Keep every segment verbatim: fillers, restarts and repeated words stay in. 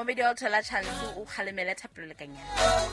momedi o thola chance o khalemela thapelo le kanyana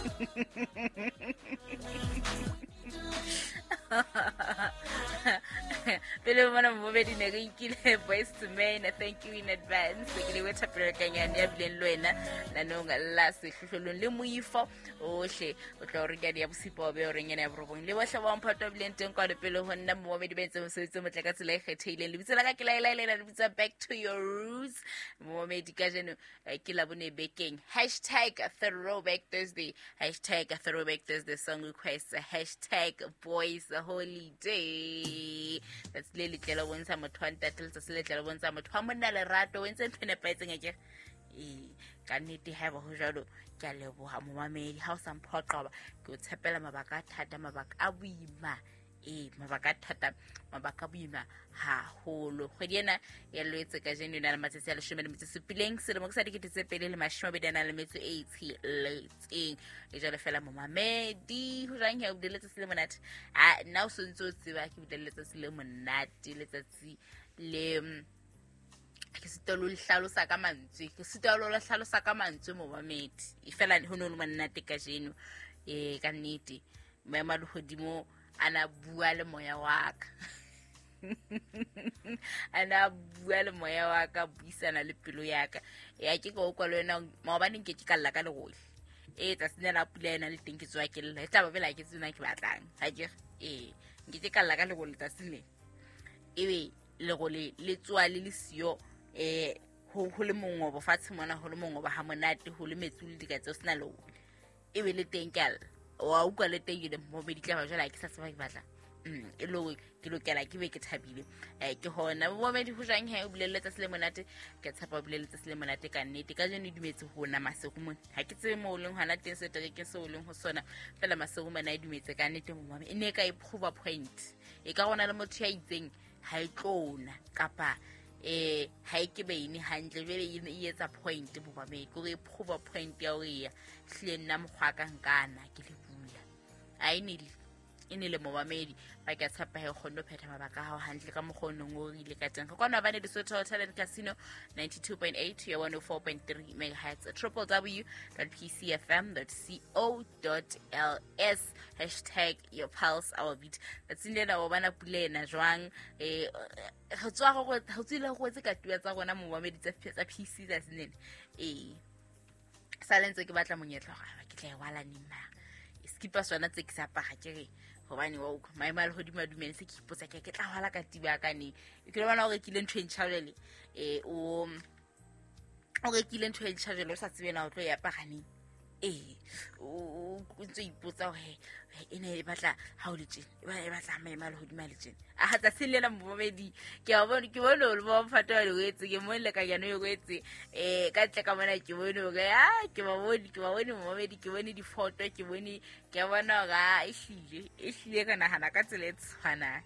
Pele mona momedi ne re ikile voice to men. Thank you in advance. Ke le wetha pele kanyana ya bileng lwena la nonga la sehlohlolong le moifo ohle o tla re ke dia bosipo be o rengena ya borobong le bohle ba mphato bileng teng kwa le pele ho nna momedi bentse mo sebetsa motla ka tsela e kgethile le bitsela ka ke la ila ila le bitsa back to your roots momedi ka jeno ke la bone bekeng hashtag throwback Thursday hashtag throwback Thursday song request hashtag boys holiday that's lele tlela bontsha motho anta tletsa se le tlela bontsha motho ha monna le rato wentse phene paetseng ake e ka nnete ha ba ho jalo ke a leboha momamedi ha o sa mphoqaba ke o tshepela mabaka a thata mabaka a boima e mabaka a thata mabaka a boima haholo kgwedi ena ya loetse ka jeno na le matsatsi a leshome le metso e supileng selemo ke sa dikete tse pele le mashome a mabedi a nang le metso e tsheletseng e jalo fela momamedi ho jang he o budeletse se le monate a nna o sontse o tseba ke budeletse se le monate letsatsi le ke sitolo le hlalosa ka mantswe ke sitolo le hlalosa ka mantswe momamedi e fela ho no le monate ka jeno e ka nnete maema le hodimo ana bua le moya waka ana bua le moya waka buisana le pelo yaka ya ke go kwa le wena maobane ke ke kalla ka le gole e tsa sinela pulena le teng ke tswa ke le tla ba bela ke tsena ke batlang ha ke e ke ke kalla ka le gole tsa sine ebe le gole le tswa le le sio e ho ho le mongobo fatshe mona ho le mongobo ha monate ho le metsi le dika tse sina le gole ebe le teng kala wa uka le teng ile mo be ditla ba jela ke sa tseba ke batla mm e lo ke lokela ke be ke thabile eh ke hona mo be di ho jang he o bulelletsa se le monate ke tsapa o bulelletsa se le monate ka nnete ka jeno dumetse ho na masego mo ha ke tsebe mo o leng hana teng se tere ke se o leng ho sona fela masego mona e dumetse ka nnete mo mama e ne ka e prove point e ka gona le motho ya itseng ha e tlona kapa eh ha e ke beine hantle bele e etsa point bo ba me go re prove point ya o ya hle nna mogwa ka nkana ke le bula a inile inile mo mamedi ba ka tsapa he khondo phetha mabaka ha hantle ka moghono ngorile ka teng ka bana di Soto Talent Casino ninety-two point eight ya one oh four point three megahertz w w w dot p c f m dot co dot l s hashtag your pulse our beat tsindela wa bana pulena jwang eh go tswa go go tsile go tse ka tuya tsa gona mo mamedi tsa P C tsa sinene eh salentse ke batla monyetlo ga ke tla wala nima skipa swana tse ke sa paga ke hobane wa uka maimalo hodima dumene se ke ipotsa ke ke tla wala ka tiba ka ne ke le bana o rekile ntwe ntshawele eh o o rekile ntwe ntshawele o sa tsebena o tlo ya pagane eh o ntse ipotsa he ene e batla ha o le tjena e batla maimalo hodima le tjena a hatsa selela mbomedi ke a bona ke bona o le ba mfatwa le wetse ke mo le ka yana yo wetse eh ka tle ka bona ke bona ga ah ke ba bone ke ba bone mbomedi ke bone di photo ke bone ke bona ga e hlile e hlile kana hana ka tsele tswana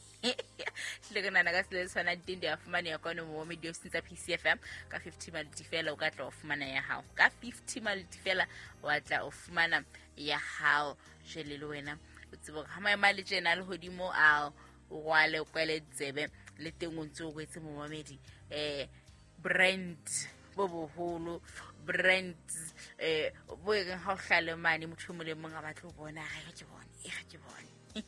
le kana na ka tsele tswana tinde ya fumana ya kwana mbomedi o sintsa P C F M ka fifty maldi fela o ka tla o fumana ya hao ka fifty maldi fela wa tla o fumana ya hao jele le wena o tsebo ha mai mali tjena le hodimo a wa le kwele tsebe le tengontse o kwetse mo mamedi eh brand bo boholo brand eh bo e ga o hlale mane motho mo le monga batlo bona ga ke bona e ga ke bona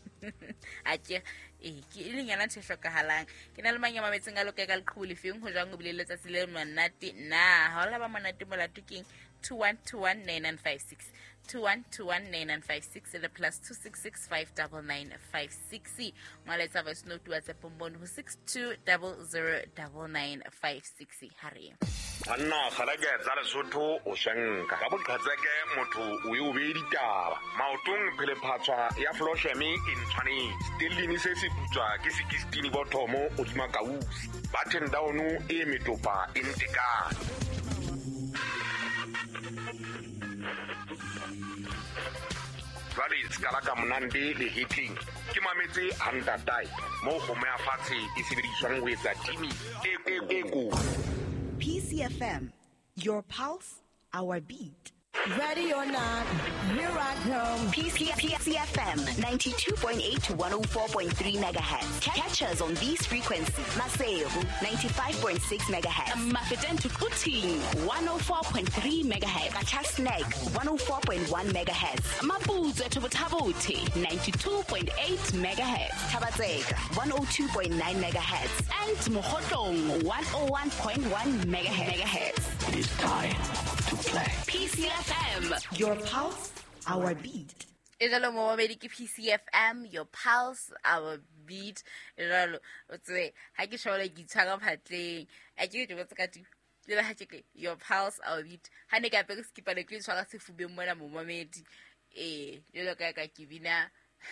a ke e ke ile nyana tse hlokahalang ke na le manya mametseng a loka ka leqhubule feng ho jang o bileletsa se le monate na ha ola ba monate mola tuking two one two one nine nine five six two one two one nine nine five six le plus two six six five nine nine five six ngaletsa voice note wa tsepombono ho six two zero zero nine nine five six hari anna khalage tsa Lesotho o shenka ka boqhatseke motho o e obedi taba maotong phele phatswa ya floshemi in tshwane stilini se se putswa ke sixteen bothomo o di makausi button down e metopa intikana Vale skala ka monande le hitting ke mametse handa tai mo go me afatshe e sebediswang ho etsa timi e e go P C F M, your pulse, our beat. Ready or not, here I come. P C F M ninety-two point eight to one oh four point three megahertz. Catch us on these frequencies. Masehu ninety-five point six megahertz. Mafeten to Kuting one oh four point three megahertz. Kachasnek one oh four point one megahertz. Maputo to Tabuti ninety-two point eight megahertz. Tabatsega one oh two point nine megahertz. And Mohotong one oh one point one megahertz. It is time to play. P C F M, Your pulse, our beat. E jalo mo babedi ke P C F M, your pulse, our beat. E jalo o tse ha ke shola ke tshaka phatleng a ke go tsaka ti le ha ke your pulse, our beat. Ha ne ka pe ke skipa le ke tshwara sefubeng mona mo mamedi eh le lo ka ka ke bina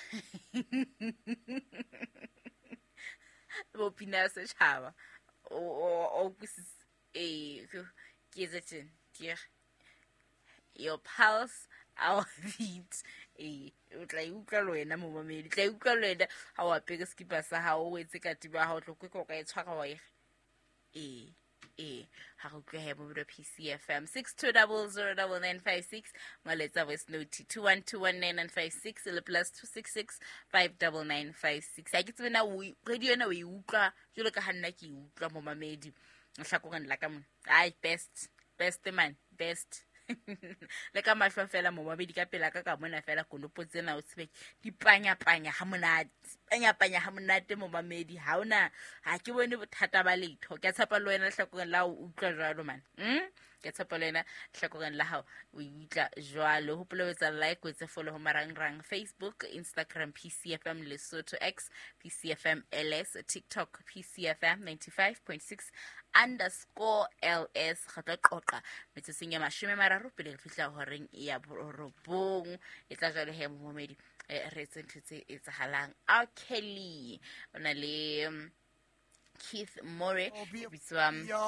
bo pina se chava o o o eh ke zetsen ke your pulse, our beat. Eh o tla utlwa lo wena mo mamedi tla utlwa lo wena ha wa peka skipa sa ha o wetse ka tiba ha o tlo kweko ka e tshwara wa e eh eh ha go tlo he mo P C F M six two zero zero nine nine five six maletsa voice note two one two one nine nine five six le plus two six six five nine nine five six ha ke tsena o radio na o e utlwa jolo ka hanna ke utlwa mo mamedi nhlakong la ka mo ai best best man best le ka mashwa fela mo babedi ka pela ka ka mona fela konopo tsena o tsebe di panya panya ha monate panya panya ha monate mo mamedi ha ona ha ke bone bothata ba letho ke tsapa le wena hlakong la o utlwa jwalo man hm ke tsapa le wena hlakong la ha o utlwa jwalo ho polowetsa like o tse follow ho marang rang Facebook, Instagram P C F M Lesotho, X P C F M L S, TikTok P C F M ninety-five point six underscore L S gata qoqa metseng ya mashome mararo pele re fihla horeng ya borobong e tla jale he momedi re tsentse e tsahalang okay ona le Keith More bitswa